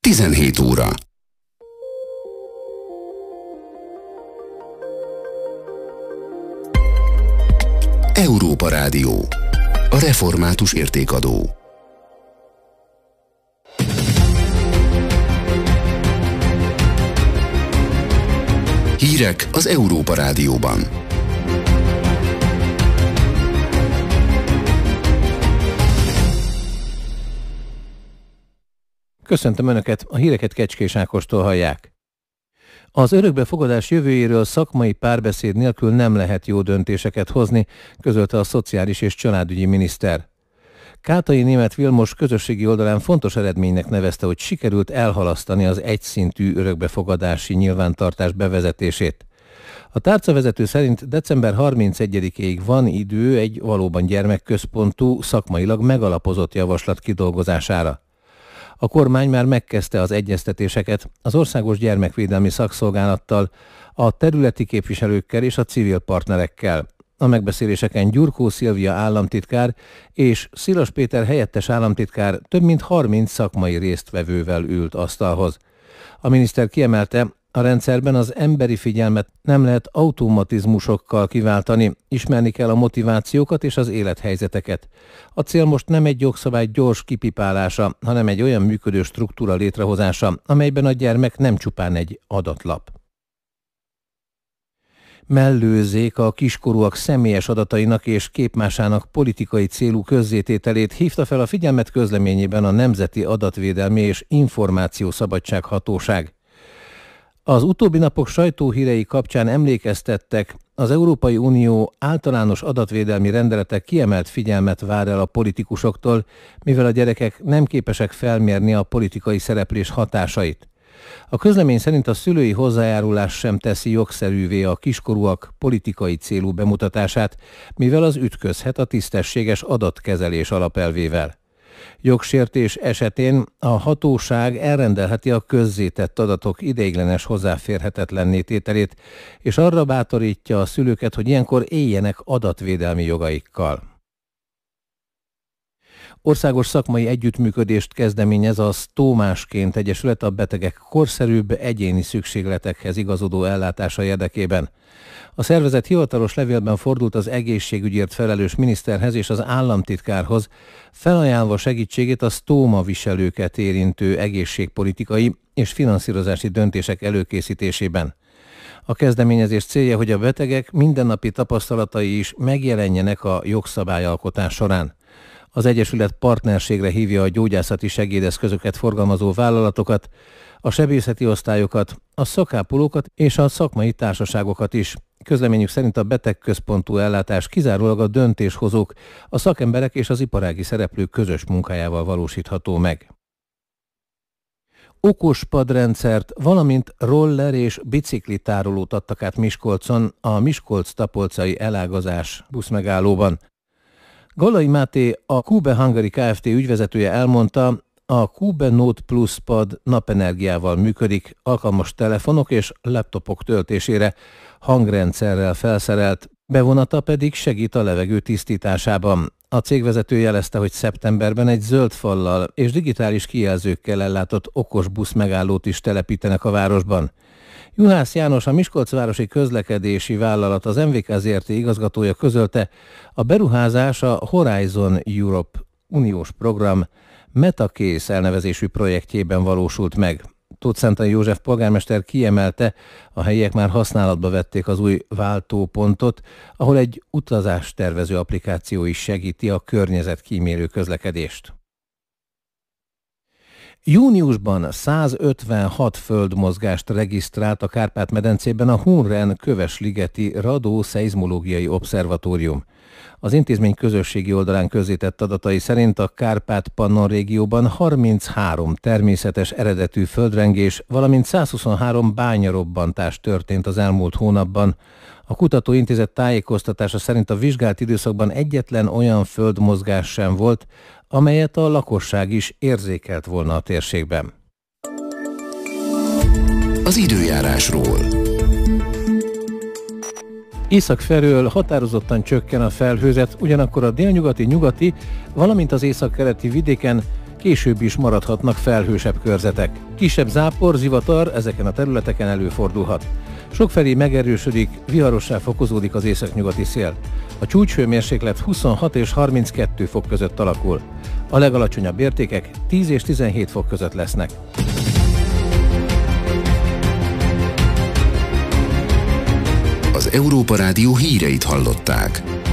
17 óra. Európa Rádió. A református értékadó. Hírek az Európa Rádióban. Köszöntöm Önöket, a híreket Kecskés Ákostól hallják. Az örökbefogadás jövőjéről szakmai párbeszéd nélkül nem lehet jó döntéseket hozni, közölte a szociális és családügyi miniszter. Kátai Németh Vilmos közösségi oldalán fontos eredménynek nevezte, hogy sikerült elhalasztani az egyszintű örökbefogadási nyilvántartás bevezetését. A tárcavezető szerint december 31-ig van idő egy valóban gyermekközpontú, szakmailag megalapozott javaslat kidolgozására. A kormány már megkezdte az egyeztetéseket az Országos Gyermekvédelmi Szakszolgálattal, a területi képviselőkkel és a civil partnerekkel. A megbeszéléseken Gyurkó Szilvia államtitkár és Szilas Péter helyettes államtitkár több mint 30 szakmai résztvevővel ült asztalhoz. A miniszter kiemelte, a rendszerben az emberi figyelmet nem lehet automatizmusokkal kiváltani, ismerni kell a motivációkat és az élethelyzeteket. A cél most nem egy jogszabály gyors kipipálása, hanem egy olyan működő struktúra létrehozása, amelyben a gyermek nem csupán egy adatlap. Mellőzzék a kiskorúak személyes adatainak és képmásának politikai célú közzétételét hívta fel a figyelmet közleményében a Nemzeti Adatvédelmi és Információszabadság Hatóság. Az utóbbi napok sajtóhírei kapcsán emlékeztettek, az Európai Unió általános adatvédelmi rendelete kiemelt figyelmet vár el a politikusoktól, mivel a gyerekek nem képesek felmérni a politikai szereplés hatásait. A közlemény szerint a szülői hozzájárulás sem teszi jogszerűvé a kiskorúak politikai célú bemutatását, mivel az ütközhet a tisztességes adatkezelés alapelvével. Jogsértés esetén a hatóság elrendelheti a közzétett adatok ideiglenes hozzáférhetetlenné tételét, és arra bátorítja a szülőket, hogy ilyenkor éljenek adatvédelmi jogaikkal. Országos szakmai együttműködést kezdeményez a Sztómásként Egyesület a betegek korszerűbb egyéni szükségletekhez igazodó ellátása érdekében. A szervezet hivatalos levélben fordult az egészségügyért felelős miniszterhez és az államtitkárhoz, felajánlva segítségét a sztóma viselőket érintő egészségpolitikai és finanszírozási döntések előkészítésében. A kezdeményezés célja, hogy a betegek mindennapi tapasztalatai is megjelenjenek a jogszabályalkotás során. Az Egyesület partnerségre hívja a gyógyászati segédeszközöket forgalmazó vállalatokat, a sebészeti osztályokat, a szakápolókat és a szakmai társaságokat is. Közleményük szerint a betegközpontú ellátás kizárólag a döntéshozók, a szakemberek és az iparági szereplők közös munkájával valósítható meg. Okos padrendszert, valamint roller és bicikli tárolót adtak át Miskolcon a Miskolc-Tapolcai elágazás buszmegállóban. Gallai Máté, a Kube Hungary Kft. Ügyvezetője elmondta, a Kube Note Plus pad napenergiával működik, alkalmas telefonok és laptopok töltésére, hangrendszerrel felszerelt, bevonata pedig segít a levegő tisztításában. A cégvezető jelezte, hogy szeptemberben egy zöld fallal és digitális kijelzőkkel ellátott okos buszmegállót is telepítenek a városban. Juhász János, a Miskolcvárosi Közlekedési Vállalat az MVK Zrt. Igazgatója közölte, a beruházás a Horizon Europe uniós program Metacase elnevezésű projektjében valósult meg. Tóth Szentani József polgármester kiemelte, a helyiek már használatba vették az új váltópontot, ahol egy utazástervező applikáció is segíti a környezetkímélő közlekedést. Júniusban 156 földmozgást regisztrált a Kárpát-medencében a Hunren Kövesligeti Radó-szeizmológiai Obszervatórium. Az intézmény közösségi oldalán közzétett adatai szerint a Kárpát-Pannon régióban 33 természetes eredetű földrengés, valamint 123 bányarobbantás történt az elmúlt hónapban. A kutatóintézet tájékoztatása szerint a vizsgált időszakban egyetlen olyan földmozgás sem volt, amelyet a lakosság is érzékelt volna a térségben. Az időjárásról. Észak felől határozottan csökken a felhőzet, ugyanakkor a délnyugati, nyugati, valamint az északkeleti vidéken később is maradhatnak felhősebb körzetek. Kisebb zápor, zivatar ezeken a területeken előfordulhat. Sokfelé megerősödik, viharossá fokozódik az északnyugati szél. A csúcshőmérséklet 26 és 32 fok között alakul. A legalacsonyabb értékek 10 és 17 fok között lesznek. Az Európa Rádió híreit hallották.